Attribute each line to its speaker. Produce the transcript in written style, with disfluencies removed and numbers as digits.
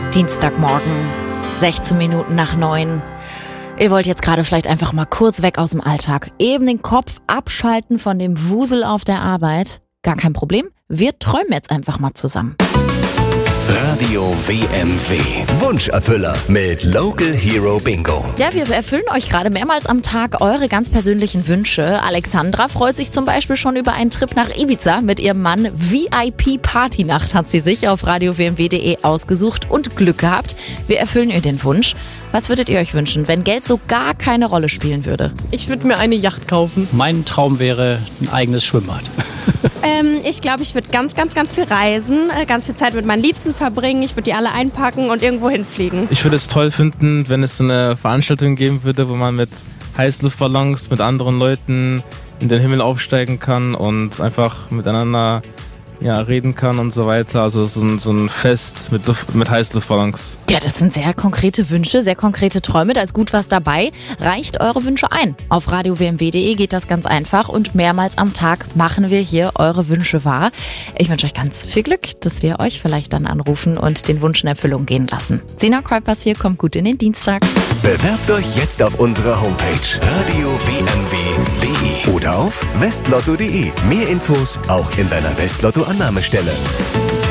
Speaker 1: Dienstagmorgen, 16 Minuten nach 9. Ihr wollt jetzt gerade vielleicht einfach mal kurz weg aus dem Alltag. Eben den Kopf abschalten von dem Wusel auf der Arbeit. Gar kein Problem. Wir träumen jetzt einfach mal zusammen.
Speaker 2: Radio WMW. Wunscherfüller mit Local Hero Bingo.
Speaker 1: Ja, wir erfüllen euch gerade mehrmals am Tag eure ganz persönlichen Wünsche. Alexandra freut sich zum Beispiel schon über einen Trip nach Ibiza mit ihrem Mann. VIP-Partynacht hat sie sich auf radiowmw.de ausgesucht und Glück gehabt. Wir erfüllen ihr den Wunsch. Was würdet ihr euch wünschen, wenn Geld so gar keine Rolle spielen würde?
Speaker 3: Ich würde mir eine Yacht kaufen.
Speaker 4: Mein Traum wäre ein eigenes Schwimmbad.
Speaker 5: Ich glaube, ich würde ganz viel reisen, ganz viel Zeit mit meinen Liebsten verbringen. Ich würde die alle einpacken und irgendwo hinfliegen.
Speaker 6: Ich würde es toll finden, wenn es so eine Veranstaltung geben würde, wo man mit Heißluftballons mit anderen Leuten in den Himmel aufsteigen kann und einfach miteinander reden kann und so weiter. Also so ein Fest mit Heißluftballons.
Speaker 1: Ja, das sind sehr konkrete Wünsche, sehr konkrete Träume. Da ist gut was dabei. Reicht eure Wünsche ein. Auf radiowmw.de geht das ganz einfach und mehrmals am Tag machen wir hier eure Wünsche wahr. Ich wünsche euch ganz viel Glück, dass wir euch vielleicht dann anrufen und den Wunsch in Erfüllung gehen lassen. Sina Kuipers hier, kommt gut in den Dienstag.
Speaker 2: Bewerbt euch jetzt auf unserer Homepage radiowmw.de oder auf westlotto.de. Mehr Infos auch in deiner Westlotto-Annahmestelle.